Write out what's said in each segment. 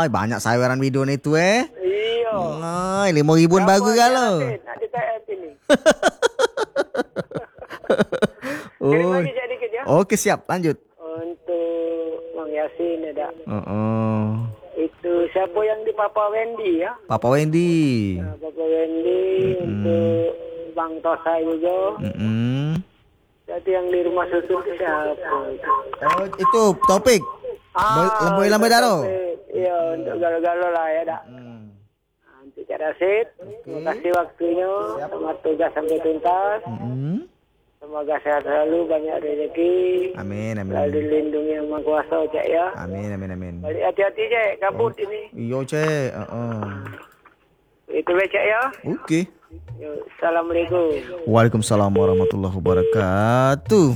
banyak saweran video nih tuh Iya. Ay, 5.000 bagus kalau. Nak ditayat ini. Oh. Terima kasih jadi kerja. Oke, siap, lanjut. Untuk Bang Yasin ada. Itu siapa yang di Papa Wendy ya? Papa Wendy. Nah, Papa Wendy untuk Bang Tosa juga. Jadi yang di rumah susu itu siapa? Oh, itu topik. Lambai Daro. Iya, untuk galo-galo lah ya, dak. Untuk Cak Rasid, terima kasih waktunya. Selamat tugas sampai tuntas. Semoga sehat selalu, banyak rezeki. Amin, amin. Selalu dilindungi yang Maha Kuasa, Cak ya. Amin, amin, amin. Balik hati-hati, Cak. Kabut ini. Iya, Cek. Itu be, Cak ya. Oke. Yo, Assalamualaikum. Waalaikumsalam warahmatullahi wabarakatuh.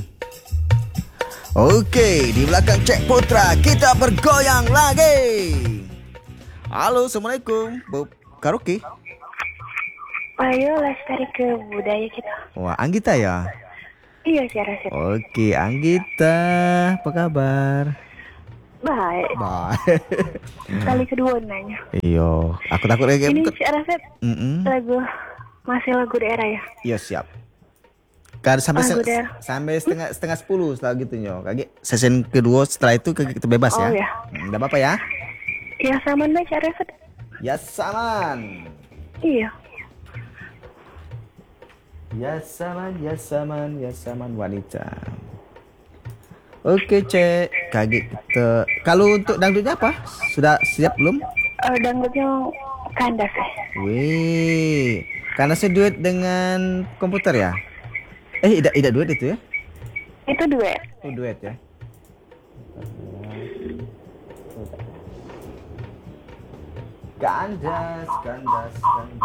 Oke, di belakang Cek Putra kita bergoyang lagi. Halo, assalamualaikum, Bu Karaoke. Ayo lestari ke budaya kita. Wah, Anggita ya? Iya, Cak Rasid. Oke, Anggita, apa kabar? Baik. Baik. Kali kedua nanya. Iya, aku takut lagi. Ini Cak Rasid. Masih lagu daerah ya? Iya, siap. Kan sampai Lagu daerah. sampai setengah 10 setelah gitu nyo. Kaki season kedua setelah itu kita bebas ya. Oh ya. Enggak apa-apa ya. Ya sama nih Cak Rasid. Ya saman. Iya. Ya saman wanita. Oke, Cek. Kaget kita. Kalau untuk dangdutnya apa? Sudah siap belum? Dangdutnya kandas ya. Wih. Karena saya duet dengan komputer ya? Tidak duet itu ya? Itu duet. Oh, duet ya. Kandas.